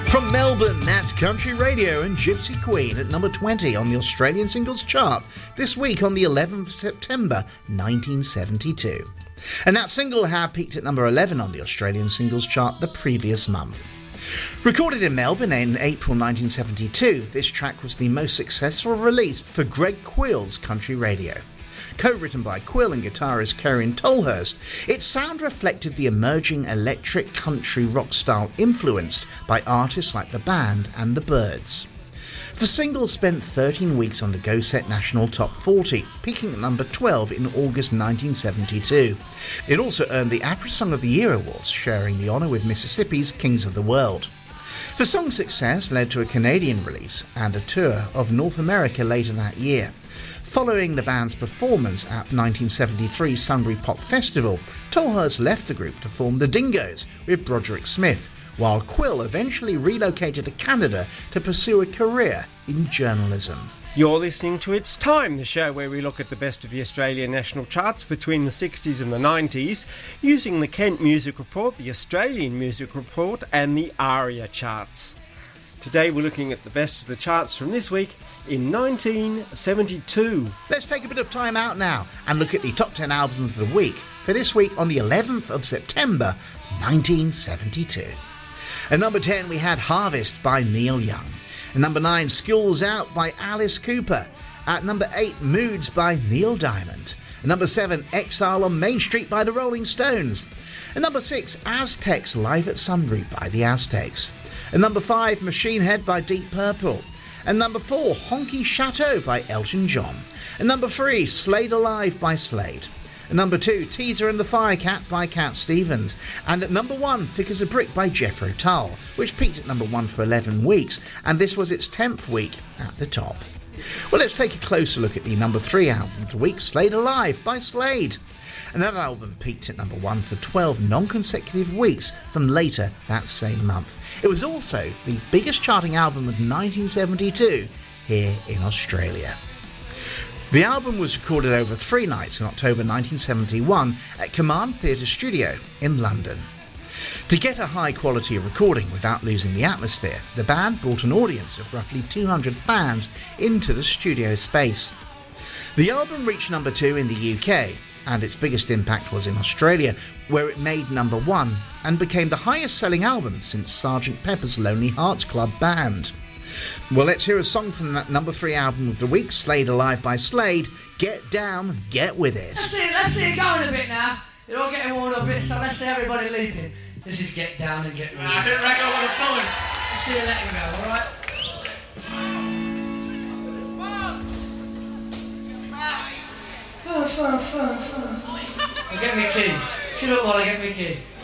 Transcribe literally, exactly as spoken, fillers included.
From Melbourne, that's Country Radio and Gypsy Queen at number twenty on the Australian Singles Chart this week on the eleventh of September nineteen seventy-two. And that single had peaked at number eleven on the Australian Singles Chart the previous month. Recorded in Melbourne in April nineteen seventy-two, this track was the most successful release for Greg Quill's Country Radio. Co-written by Quill and guitarist Karen Tolhurst, its sound reflected the emerging electric country rock style influenced by artists like The Band and The Byrds. The single spent thirteen weeks on the Go Set National Top forty, peaking at number twelve in August nineteen seventy-two. It also earned the APRA Song of the Year Awards, sharing the honour with Mississippi's Kings of the World. The song's success led to a Canadian release and a tour of North America later that year. Following the band's performance at nineteen seventy-three's Sunbury Pop Festival, Tolhurst left the group to form the Dingoes with Broderick Smith, while Quill eventually relocated to Canada to pursue a career in journalism. You're listening to It's Time, the show where we look at the best of the Australian national charts between the sixties and the nineties, using the Kent Music Report, the Australian Music Report and the ARIA charts. Today we're looking at the best of the charts from this week in nineteen seventy-two. Let's take a bit of time out now and look at the top ten albums of the week for this week on the eleventh of September nineteen seventy-two. At number ten we had Harvest by Neil Young. At number nine, Schools Out by Alice Cooper. At number eight, Moods by Neil Diamond. At number seven, Exile on Main Street by the Rolling Stones. At number six, Aztecs Live at Sunbury by the Aztecs. At number five, Machine Head by Deep Purple. At number four, Honky Chateau by Elton John. At number three, Slade Alive by Slade. At number two, Teaser and the Firecat by Cat Stevens. And at number one, Thick as a Brick by Jethro Tull, which peaked at number one for eleven weeks, and this was its tenth week at the top. Well, let's take a closer look at the number three album of the week, Slade Alive by Slade. Another album peaked at number one for twelve non-consecutive weeks from later that same month. It was also the biggest charting album of nineteen seventy-two here in Australia. The album was recorded over three nights in October nineteen seventy-one at Command Theatre Studio in London. To get a high quality of recording without losing the atmosphere, the band brought an audience of roughly two hundred fans into the studio space. The album reached number two in the U K, and its biggest impact was in Australia, where it made number one and became the highest selling album since Sergeant Pepper's Lonely Hearts Club Band. Well, let's hear a song from that number three album of the week, Slade Alive by Slade, Get Down, Get With It. Let's see it, let's see it going a bit now. You're all getting warmed up a bit, so let's see everybody leaping. This is Get Down and Get With It. I didn't reckon I would have done. Let's see you letting go, alright? Fun, fun, fun, fun. I'll get me a key. Shut up while I get me a key.